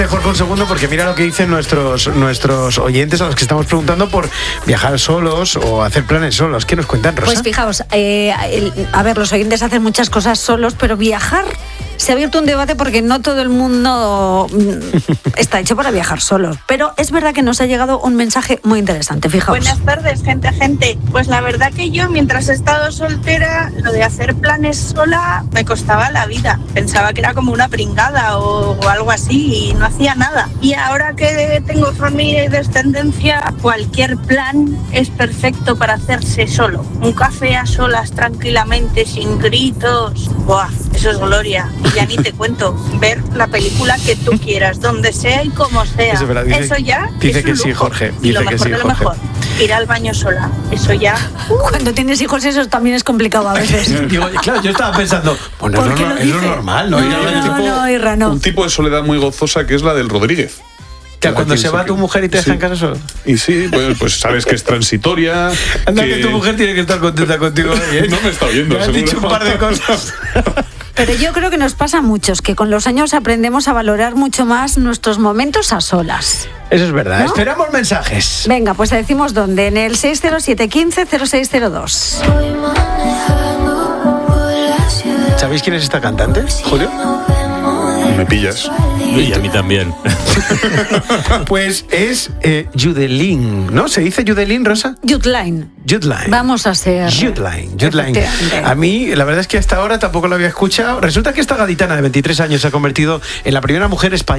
espérate, Jorge, un segundo, porque mira lo que dicen nuestros oyentes a los que estamos preguntando por viajar solos o hacer planes solos. ¿Qué nos cuentan, Rosa? Pues fijaos, a ver, los oyentes hacen muchas cosas solos, pero viajar... Se ha abierto un debate porque no todo el mundo está hecho para viajar solos. Pero es verdad que nos ha llegado un mensaje muy interesante, fijaos. Buenas tardes, gente. Pues la verdad que yo, mientras he estado soltera, lo de hacer planes sola me costaba la vida. Pensaba que era como una pringada o algo así y no hacía nada. Y ahora que tengo familia y descendencia, cualquier plan es perfecto para hacerse solo. Un café a solas tranquilamente, sin gritos. ¡Buah! Eso es gloria. Y ya ni te cuento, ver la película que tú quieras, donde sea y como sea. Eso es verdad, eso ya dice es que un sí, lujo. Jorge. Y Dice lo que mejor sí, de lo Jorge. mejor, ir al baño sola. Eso ya... Cuando tienes hijos eso también es complicado a veces. Digo, claro, yo estaba pensando, pues ¿Por qué lo es lo dice? normal, ¿no? No, Irra, no. Un tipo de soledad muy gozosa que es la del Rodríguez. Cuando se va tu mujer y te deja en casa solo. Y sí, pues sabes que es transitoria. Anda, que tu mujer tiene que estar contenta contigo. No me está oyendo, Me has seguro. dicho un par de cosas. Pero yo creo que nos pasa a muchos, que con los años aprendemos a valorar mucho más nuestros momentos a solas. Eso es verdad. ¿No? Esperamos mensajes. Venga, pues te decimos dónde, en el 607 15 0602. ¿Sabéis quién es esta cantante, Julio? Me pillas. Y a mí también. Pues es Judelín, ¿no? ¿Se dice Judelín, Rosa? Judeline. Judeline. Vamos a ser... Judeline. Efectivamente. A mí, la verdad es que hasta ahora tampoco lo había escuchado. Resulta que esta gaditana de 23 años se ha convertido en la primera mujer española